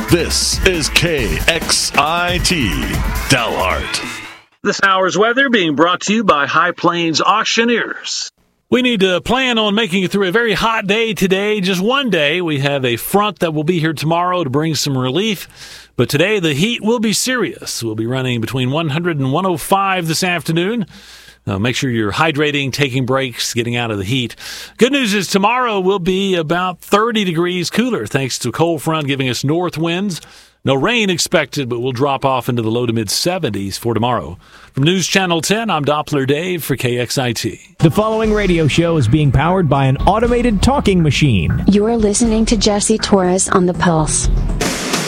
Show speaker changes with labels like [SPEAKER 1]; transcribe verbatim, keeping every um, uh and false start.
[SPEAKER 1] This is K X I T Dalhart.
[SPEAKER 2] This hour's weather being brought to you by High Plains Auctioneers. We need to plan on making it through a very hot day today. Just one day. We have a front that will be here tomorrow to bring some relief. But today the heat will be serious. We'll be running between one hundred and one oh five this afternoon. Uh, make sure you're hydrating, taking breaks, getting out of the heat. Good news is tomorrow will be about thirty degrees cooler thanks to a cold front giving us north winds. No rain expected, but we'll drop off into the low to mid seventies for tomorrow. From News Channel ten, I'm Doppler Dave for K X I T.
[SPEAKER 3] The following radio show is being powered by an automated talking machine.
[SPEAKER 4] You're listening to Jesse Torres on The Pulse.